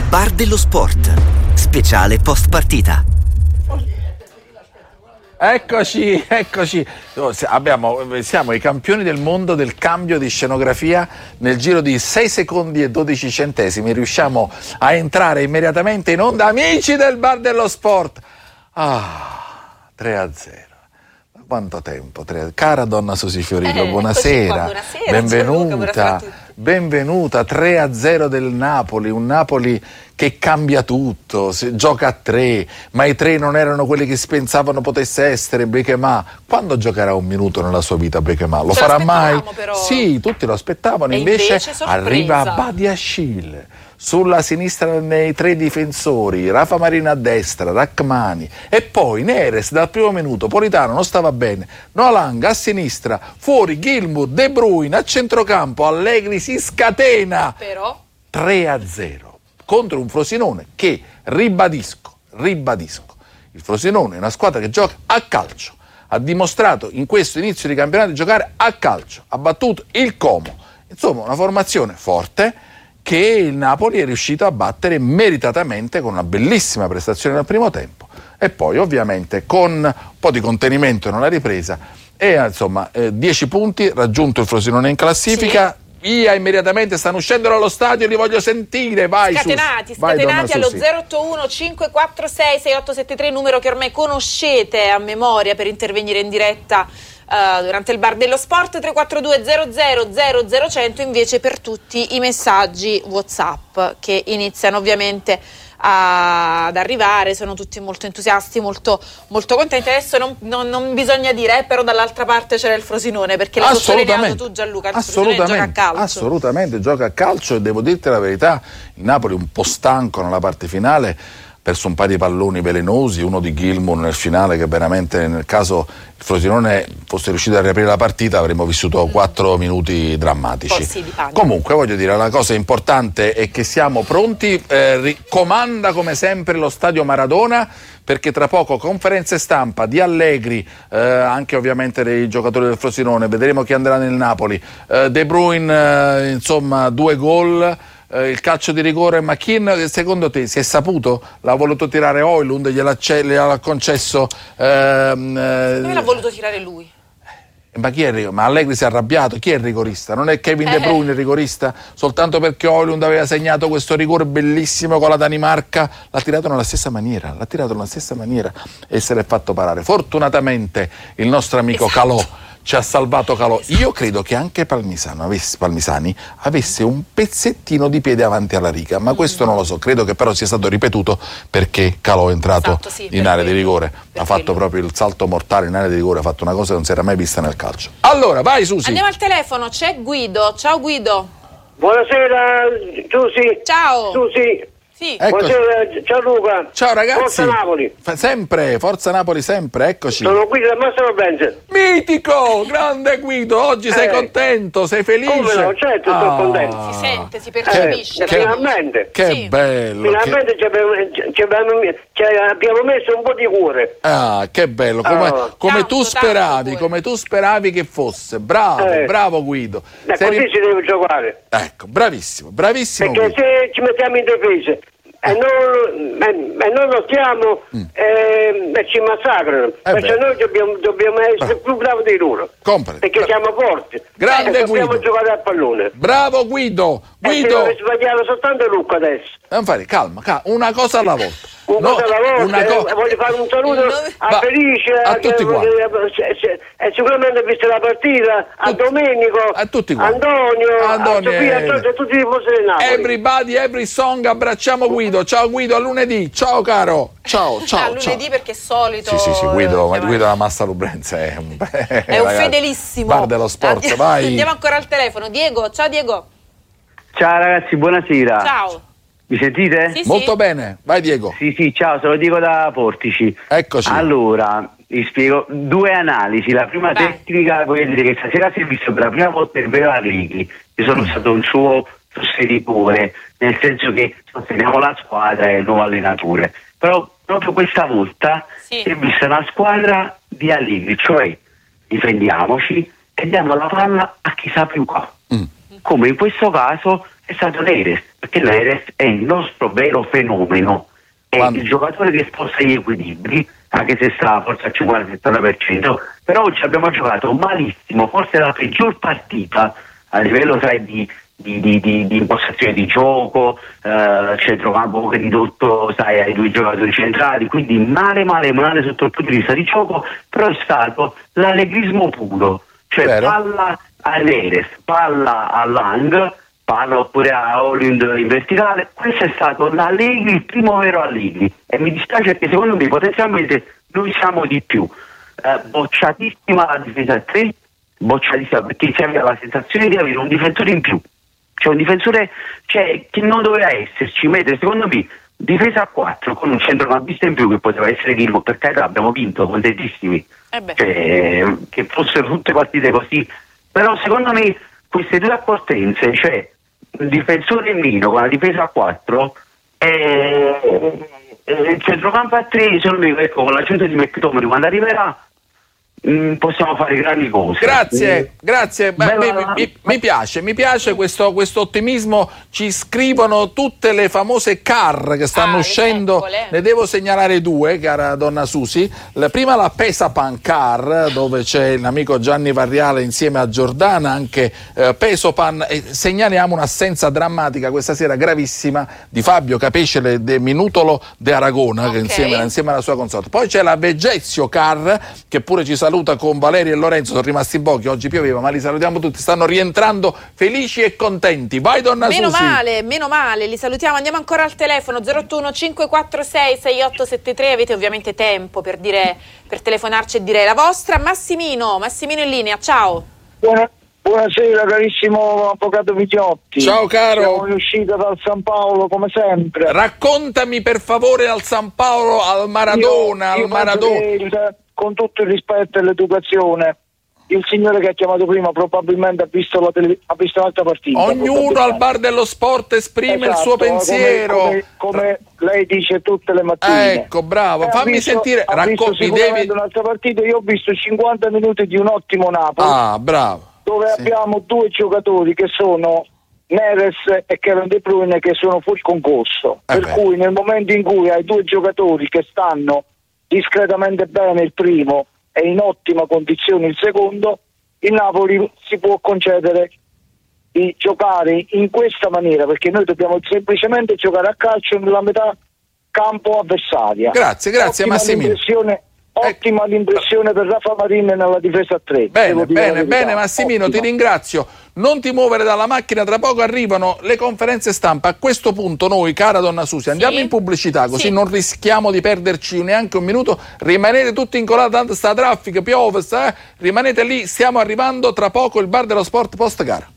Bar dello Sport, speciale post partita. Eccoci. Siamo i campioni del mondo del cambio di scenografia. Nel giro di 6 secondi e 12 centesimi riusciamo a entrare immediatamente in onda. Amici del Bar dello Sport. 3-0. Quanto tempo? Cara donna Susi Fiorito, buonasera. Buonasera. Benvenuta. 3-0 del Napoli, un Napoli che cambia tutto, gioca a 3, ma i 3 non erano quelli che si pensavano potesse essere. Bechemà, quando giocherà un minuto nella sua vita Bechemà? Lo farà mai? Però. Sì, tutti lo aspettavano, invece arriva Badiashile. Sulla sinistra nei 3 difensori, Rafa Marini a destra, Rachmani e poi Neres dal primo minuto. Politano non stava bene, Noalanga a sinistra, fuori Gilmour, De Bruyne a centrocampo, Allegri si scatena. Però 3-0 contro un Frosinone che, ribadisco, il Frosinone è una squadra che gioca a calcio, ha dimostrato in questo inizio di campionato di giocare a calcio, ha battuto il Como, insomma una formazione forte che il Napoli è riuscito a battere meritatamente con una bellissima prestazione nel primo tempo e poi ovviamente con un po' di contenimento nella ripresa e insomma 10 punti, raggiunto il Frosinone in classifica. Via immediatamente, stanno uscendo dallo stadio, li voglio sentire. Vai, scatenati vai, allo 081 546 6873, numero che ormai conoscete a memoria per intervenire in diretta durante il Bar dello Sport. 342 00 100 invece per tutti i messaggi WhatsApp che iniziano ovviamente ad arrivare, sono tutti molto entusiasti, molto contenti. Adesso non bisogna dire, però dall'altra parte c'era il Frosinone, perché l'hai sottolineato tu, Gianluca, il Frosinone gioca a calcio. Assolutamente, gioca a calcio e devo dirti la verità, il Napoli un po' stanco nella parte finale, perso un paio di palloni velenosi, uno di Gilmour nel finale che veramente, nel caso il Frosinone fosse riuscito a riaprire la partita, avremmo vissuto 4 minuti drammatici. Comunque voglio dire, la cosa importante è che siamo pronti, comanda come sempre lo stadio Maradona, perché tra poco conferenze stampa di Allegri, anche ovviamente dei giocatori del Frosinone, vedremo chi andrà nel Napoli, De Bruyne, insomma 2 gol. Il calcio di rigore, ma chi secondo te si è saputo? L'ha voluto tirare Højlund, gliel'ha concesso come l'ha voluto tirare lui? Ma Allegri si è arrabbiato. Chi è il rigorista? Non è Kevin De Bruyne il rigorista? Soltanto perché Højlund aveva segnato questo rigore bellissimo con la Danimarca, l'ha tirato nella stessa maniera e se l'è fatto parare. Fortunatamente il nostro amico Calò ci ha salvato Calò. Io credo che anche Palmisani avesse un pezzettino di piede avanti alla riga, ma questo non lo so, credo che però sia stato ripetuto perché Calò è entrato in area di rigore, ha fatto proprio il salto mortale in area di rigore, ha fatto una cosa che non si era mai vista nel calcio. Allora, vai Susi. Andiamo al telefono, c'è Guido. Ciao Guido. Buonasera Susi. Ciao. Susi. Sì. Buonasera, ciao Luca. Ciao ragazzi. Forza Napoli. Sempre, Forza Napoli sempre, eccoci. Sono Guido da Mastro Benze. Mitico, grande Guido, oggi sei contento, sei felice? Come no, certo, sono contento. Si sente, si percepisce. Finalmente. Che bello. Finalmente abbiamo messo un po' di cuore. Che bello, come tu speravi che fosse. Bravo Guido. Così si deve giocare. Ecco, bravissimo Perché Guido. se ci mettiamo in difesa e non lottiamo e ci massacrano, perciò noi dobbiamo essere più bravi di loro. Perché siamo forti. Grande e dobbiamo Guido. giocare a pallone. Brro Guido. Deve sbagliare soltanto Luca adesso. Non fare, calma, una cosa alla volta. Voglio fare un saluto a Felice, a tutti quanti. E sicuramente visto la partita, a Domenico, a tutti quanti. Antonio, a Sofia, a tutti i tifosi del Napoli. Everybody, every song, abbracciamo Guido. Ciao Guido, a lunedì. Ciao caro. Ciao. A lunedì perché è solito. Sì, Guido la Massa Lubrenza è un fedelissimo. Bar dello Sport, vai. Andiamo ancora al telefono. Diego, ciao Diego. Ciao ragazzi, buonasera. Ciao. Mi sentite? Sì, molto bene, vai Diego. Sì, ciao, sono Diego da Portici. Eccoci. Allora, vi spiego 2 analisi. La prima tecnica, voglio dire che stasera si è visto per la prima volta il vero Allegri. Io sono stato un suo sostenitore, nel senso che sosteniamo la squadra e il nuovo allenatore. Però proprio questa volta si è vista una squadra di Allegri, cioè difendiamoci e diamo la palla a chi sa più qua. come in questo caso è stato Neres, perché Neres è il nostro vero fenomeno, è il giocatore che sposta gli equilibri, anche se sta forse al 50-70%, però oggi abbiamo giocato malissimo, forse la peggior partita a livello di impostazione di gioco, centrocampo ridotto ai 2 giocatori centrali, quindi male sotto il punto di vista di gioco, però è stato l'allegrismo puro, cioè vero. Palla a Neres, palla a Lang, palla oppure a Holland in verticale. Questo è stato l'Allegri, il primo vero Allegri, e mi dispiace perché secondo me potenzialmente noi siamo di più. Bocciatissima la difesa 3, bocciatissima perché si aveva la sensazione di avere un difensore in più, cioè un difensore che non doveva esserci, mentre secondo me difesa a 4 con un centrocampista in più che poteva essere Gilmour, per carità abbiamo vinto, contentissimi, che fossero tutte partite così, però secondo me queste 2 accortenze, cioè un difensore in meno con la difesa a 4 il centrocampo a 3, secondo me, ecco, con l'aggiunta di McTominay quando arriverà possiamo fare grandi cose. Grazie. Mi piace questo ottimismo. Ci scrivono tutte le famose car che stanno uscendo. Ne devo segnalare 2, cara donna Susi. Prima la Pesapan car, dove c'è l'amico Gianni Varriale insieme a Giordana, anche Pesopan, e segnaliamo un'assenza drammatica questa sera, gravissima, di Fabio Capecele de Minutolo de Aragona, che insieme alla sua consorte. Poi c'è la Vegezio car, che pure ci saluta con Valerio e Lorenzo, sono rimasti in pochi, oggi pioveva, ma li salutiamo tutti, stanno rientrando felici e contenti. Vai donna Susi. Meno male, li salutiamo. Andiamo ancora al telefono 081 546 6873, avete ovviamente tempo per telefonarci e dire la vostra. Massimino in linea, ciao. Buonasera carissimo avvocato Vitiotti. Ciao caro. Siamo riusciti dal San Paolo come sempre. Raccontami per favore al San Paolo, al Maradona, con tutto il rispetto e l'educazione, il signore che ha chiamato prima probabilmente ha visto un'altra partita. Ognuno al bar dello sport esprime il suo pensiero, come lei dice tutte le mattine. Ecco, bravo, fammi sentire. Un'altra partita. Io ho visto 50 minuti di un ottimo Napoli, bravo, dove abbiamo 2 giocatori che sono Neres e Kevin De Bruyne, che sono fuori concorso, cui nel momento in cui hai 2 giocatori che stanno discretamente bene il primo e in ottima condizione il secondo, il Napoli si può concedere di giocare in questa maniera, perché noi dobbiamo semplicemente giocare a calcio nella metà campo avversaria. Grazie Massimino. Ottima l'impressione per Rafa Marin nella difesa a 3. Bene Massimino, ti ringrazio. Non ti muovere dalla macchina, tra poco arrivano le conferenze stampa. A questo punto noi, cara donna Susi, andiamo in pubblicità, così non rischiamo di perderci neanche un minuto. Rimanete tutti incollati, tanto sta traffico, piove, rimanete lì, stiamo arrivando tra poco, il bar dello sport post gara.